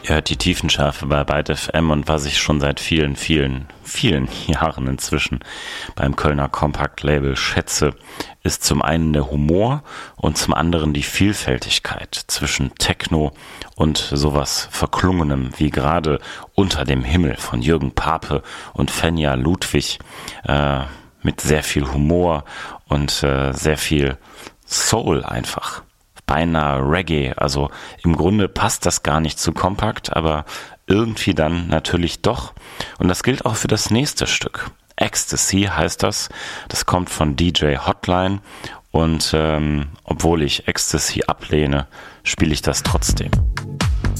Ihr hört die Tiefenschärfe bei Byte FM und was ich schon seit vielen, vielen, vielen Jahren inzwischen beim Kölner Compact-Label schätze, ist zum einen der Humor und zum anderen die Vielfältigkeit zwischen Techno und sowas Verklungenem wie gerade Unter dem Himmel von Jürgen Pape und Fenja Ludwig mit sehr viel Humor und sehr viel Soul einfach. Beinahe Reggae, also im Grunde passt das gar nicht zu Compact, aber irgendwie dann natürlich doch. Und das gilt auch für das nächste Stück. Ecstasy heißt das. Das kommt von DJ Hotline und obwohl ich Ecstasy ablehne, spiele ich das trotzdem.